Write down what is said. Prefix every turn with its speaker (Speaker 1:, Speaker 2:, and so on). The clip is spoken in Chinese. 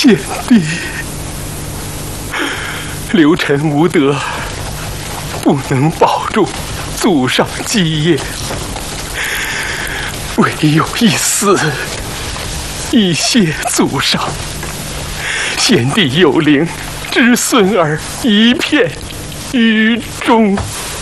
Speaker 1: 贤弟，刘臣无德，不能保住祖上基业，唯有一死，以谢祖上。贤弟有灵，知孙儿一片于衷。